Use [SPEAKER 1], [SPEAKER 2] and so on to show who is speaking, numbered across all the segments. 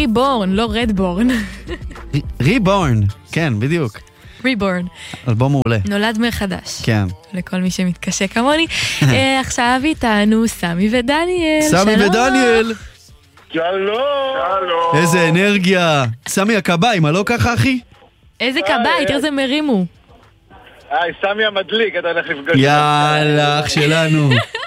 [SPEAKER 1] ריבורן, לא רדבורן.
[SPEAKER 2] ריבורן, כן, בדיוק.
[SPEAKER 1] ריבורן.
[SPEAKER 2] אלבום מעולה.
[SPEAKER 1] נולד מחדש.
[SPEAKER 2] כן.
[SPEAKER 1] לכל מי שמתקשה כמוני. עכשיו איתנו סמי ודניאל.
[SPEAKER 2] סמי ודניאל.
[SPEAKER 3] שלום.
[SPEAKER 2] איזה אנרגיה. סמי הקביים, מה לא ככה, אחי?
[SPEAKER 1] איזה קביים, תראה זה מרימו.
[SPEAKER 3] סמי המדליק, אתה הולך לפגוש.
[SPEAKER 2] יאללה, אח שלנו.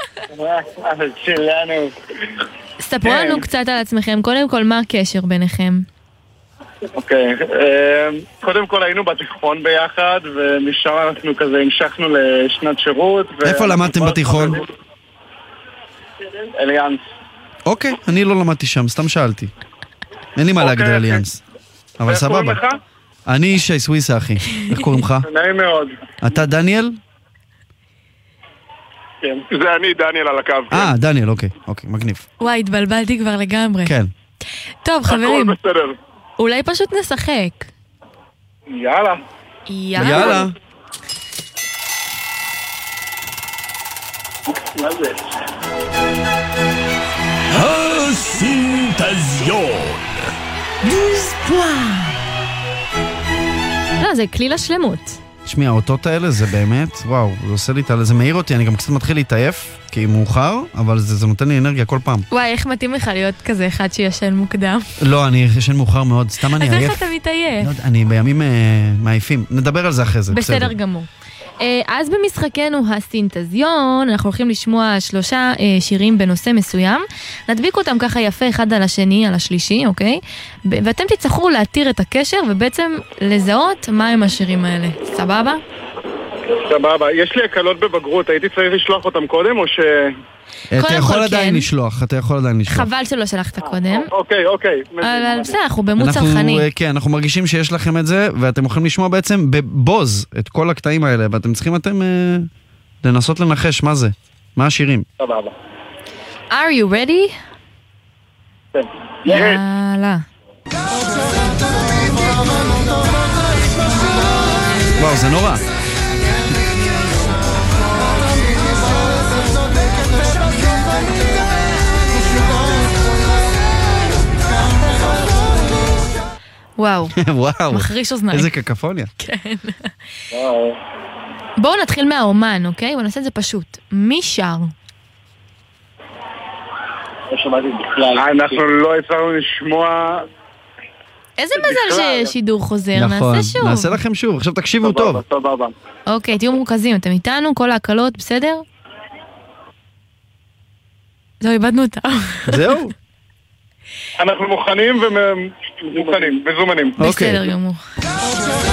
[SPEAKER 3] שלנו.
[SPEAKER 1] ספרו לנו קצת על עצמכם. קודם כל, מה הקשר ביניכם?
[SPEAKER 3] אוקיי. קודם כל היינו בתיכון ביחד, ומשם אנחנו כזה המשכנו לשנת שירות.
[SPEAKER 2] איפה למדתם בתיכון?
[SPEAKER 3] אליאנס.
[SPEAKER 2] אוקיי, אני לא למדתי שם, סתם שאלתי. אין לי מה להגיד על אליאנס. אבל סבבה.
[SPEAKER 3] איך קוראים לך?
[SPEAKER 2] אני אישי סוויסה, אחי. איך קוראים לך?
[SPEAKER 3] נעים מאוד.
[SPEAKER 2] אתה דניאל?
[SPEAKER 3] כן. זה אני, דניאל על הקו.
[SPEAKER 2] דניאל, אוקיי, מגניב.
[SPEAKER 1] וואי, התבלבלתי כבר לגמרי.
[SPEAKER 2] כן.
[SPEAKER 1] טוב, חברים,
[SPEAKER 3] הכל בסדר.
[SPEAKER 1] אולי פשוט נשחק.
[SPEAKER 3] יאללה.
[SPEAKER 2] יאללה.
[SPEAKER 3] מה זה?
[SPEAKER 4] הסינתזיון.
[SPEAKER 1] לא, זה כליל השלמות.
[SPEAKER 2] תשמעי, האותות האלה זה באמת, וואו, זה עושה לי, זה מעיר אותי, אני גם קצת מתחיל להתעייף, כי מאוחר, אבל זה נותן לי אנרגיה כל פעם.
[SPEAKER 1] וואי, איך מתאים לך להיות כזה אחד שישן מוקדם?
[SPEAKER 2] לא, אני ישן מאוחר מאוד, סתם אני
[SPEAKER 1] אז
[SPEAKER 2] עייף.
[SPEAKER 1] איך אתה מתעייף?
[SPEAKER 2] לא, אני בימים מעייפים, נדבר על זה אחרי זה,
[SPEAKER 1] בסדר גמור. אז במשחקנו הסינתזיון, אנחנו הולכים לשמוע 3 שירים בנושא מסוים, נדביק אותם ככה יפה אחד על השני, על השלישי, אוקיי? ואתם תצטרכו להתיר את הקשר ובעצם לזהות מה הם השירים האלה. סבבה?
[SPEAKER 3] סבבה. יש לי הקלות בבגרות, הייתי צריך לשלוח אותם קודם או ש...
[SPEAKER 2] אתה יכול עדיין לשלוח,
[SPEAKER 1] חבל שלא שלחת קודם.
[SPEAKER 3] אוקיי.
[SPEAKER 1] אבל בסדר, אנחנו במות צרכני.
[SPEAKER 2] כן, אנחנו מרגישים שיש לכם את זה, ואתם יכולים לשמוע בעצם בבוז את כל הקטעים האלה, ואתם צריכים לנסות לנחש מה זה, מה השירים.
[SPEAKER 3] סבבה.
[SPEAKER 1] Are you ready?
[SPEAKER 3] כן.
[SPEAKER 1] יאללה.
[SPEAKER 2] וואו, זה נורא.
[SPEAKER 1] וואו,
[SPEAKER 2] וואו.
[SPEAKER 1] מחריש אוזניים.
[SPEAKER 2] איזה קקפוניה.
[SPEAKER 1] כן. בואו נתחיל מהאומן, אוקיי? בואו נעשה את זה פשוט. מי שר?
[SPEAKER 3] אנחנו לא הצלחנו לשמוע...
[SPEAKER 1] איזה מזל ששידור חוזר,
[SPEAKER 2] נכון,
[SPEAKER 1] נעשה שוב.
[SPEAKER 2] נעשה לכם שוב, עכשיו תקשיבו טוב.
[SPEAKER 3] סבבה.
[SPEAKER 1] אוקיי, תהיו מורכזים, אתם איתנו? כל ההקלות, בסדר? זהו, איבדנו אותה.
[SPEAKER 2] זהו.
[SPEAKER 3] אנחנו מוכנים וזומנים.
[SPEAKER 1] בסדר גמור.